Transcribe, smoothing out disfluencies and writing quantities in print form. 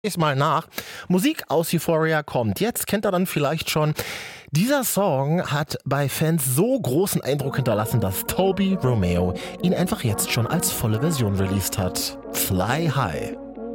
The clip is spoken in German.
Ich mal nach. Musik aus Euphoria kommt jetzt, kennt ihr dann vielleicht schon. Dieser Song hat bei Fans so großen Eindruck hinterlassen, dass Toby Romeo ihn einfach jetzt schon als volle Version released hat. Fly High.